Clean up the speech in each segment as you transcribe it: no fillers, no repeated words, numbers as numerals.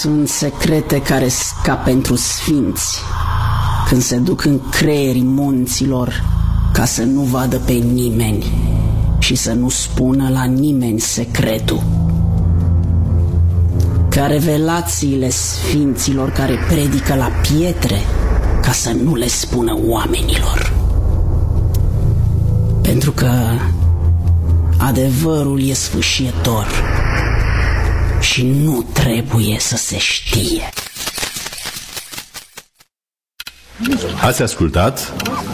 Sunt secrete care scap pentru sfinți când se duc în creierii munților ca să nu vadă pe nimeni și să nu spună la nimeni secretul. Ca revelațiile sfinților care predică la pietre ca să nu le spună oamenilor. Pentru că adevărul e sfâșietor și nu trebuie să se știe. Ați ascultat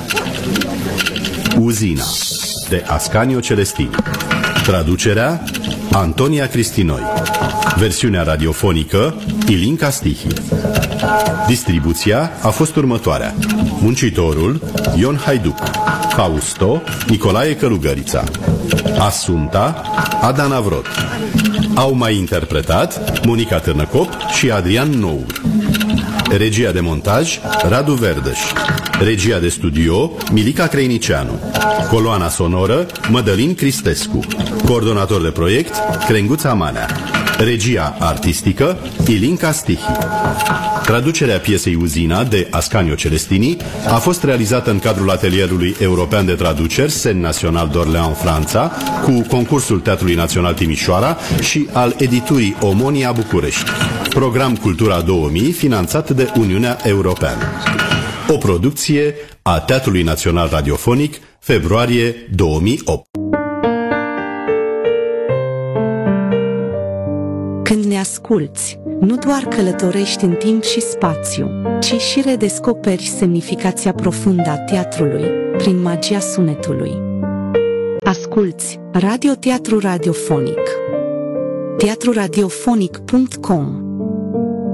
Uzina de Ascanio Celestini. Traducerea Antonia Cristinoi. Versiunea radiofonică Ilinca Stihi. Distribuția a fost următoarea: muncitorul Ion Haiduc, Fausto Nicolae Călugărița, Asunta Ada Navrot. Au mai interpretat Monica Târnăcop și Adrian Nou. Regia de montaj Radu Verdăș. Regia de studio Milica Creinicianu. Coloana sonoră Mădălin Cristescu. Coordonator de proiect Crenguța Manea. Regia artistică Ilinca Stihi. Traducerea piesei Uzina de Ascanio Celestini a fost realizată în cadrul Atelierului European de Traduceri Scène National d'Orléans, Franța, cu concursul Teatrului Național Timișoara și al editurii Omonia București. Program Cultura 2000 finanțat de Uniunea Europeană. O producție a Teatrului Național Radiofonic, februarie 2008. Când ne asculți, nu doar călătorești în timp și spațiu, ci și redescoperi semnificația profundă a teatrului, prin magia sunetului. Asculți Radioteatru Radiofonic. teatruradiofonic.com